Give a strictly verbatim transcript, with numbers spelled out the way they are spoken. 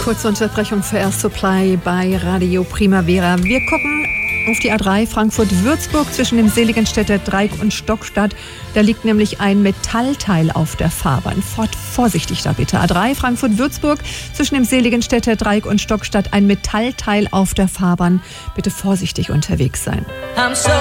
Kurze Unterbrechung für Air Supply bei Radio Primavera. Wir gucken auf die A drei Frankfurt-Würzburg zwischen dem Seligenstädter Dreieck und Stockstadt. Da liegt nämlich ein Metallteil auf der Fahrbahn. Fort vorsichtig da bitte. A drei Frankfurt-Würzburg zwischen dem Seligenstädter Dreieck und Stockstadt. Ein Metallteil auf der Fahrbahn. Bitte vorsichtig unterwegs sein. I'm so